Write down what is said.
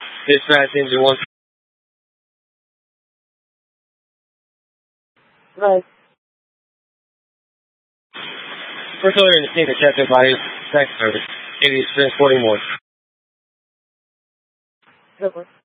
Dispatch engine 1. Right. First order in the scene accepted by text service. It is transporting more. Good one.